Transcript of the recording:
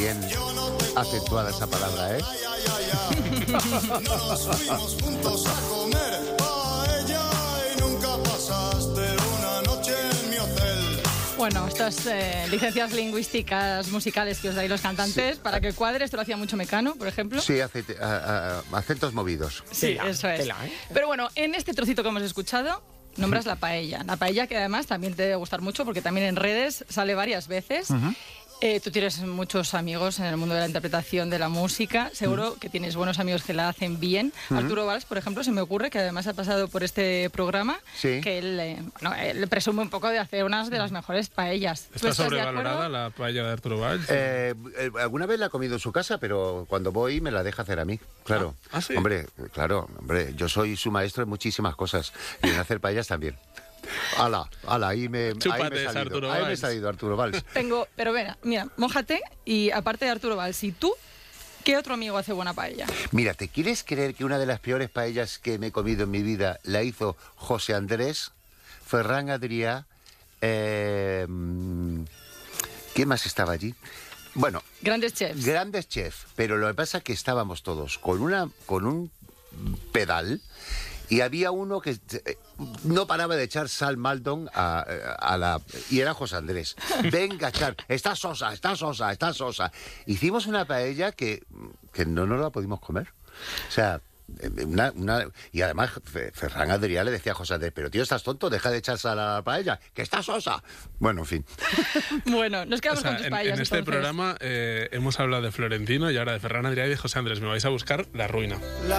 Bien acentuada esa palabra, ¿eh? Nos fuimos juntos a comer paella y nunca pasaste una noche en mi hotel. Bueno, estas licencias lingüísticas musicales que os dais los cantantes, para que cuadre, esto lo hacía mucho Mecano, por ejemplo. Sí, acentos movidos. Sí, eso es. Pero bueno, en este trocito que hemos escuchado, nombras la paella. La paella que además también te debe gustar mucho porque también en redes sale varias veces. Tú tienes muchos amigos en el mundo de la interpretación de la música. Seguro que tienes buenos amigos que la hacen bien. Arturo Valls, por ejemplo, se me ocurre que además ha pasado por este programa, que él presume un poco de hacer unas de las mejores paellas. ¿Está sobrevalorada la paella de Arturo Valls? Alguna vez la he comido en su casa, pero cuando voy me la deja hacer a mí, claro. ¿Sí? Hombre, yo soy su maestro en muchísimas cosas y en hacer paellas también. Ahí me he salido Arturo Valls. Pero mira, mójate y aparte de Arturo Valls, ¿y tú qué otro amigo hace buena paella? Mira, ¿te quieres creer que una de las peores paellas que me he comido en mi vida la hizo José Andrés, Ferran Adrià? ¿Quién más estaba allí? Bueno, grandes chefs, pero lo que pasa es que estábamos todos con un pedal. Y había uno que no paraba de echar sal Maldon y era José Andrés. Venga, echar, está sosa. Hicimos una paella que no nos la pudimos comer. O sea, y además Ferran Adrià le decía a José Andrés, pero tío, ¿estás tonto? Deja de echar sal a la paella, que está sosa. Bueno, en fin. Bueno, nos quedamos con tus paellas. En este programa hemos hablado de Florentino y ahora de Ferran Adrià y de José Andrés. Me vais a buscar la ruina.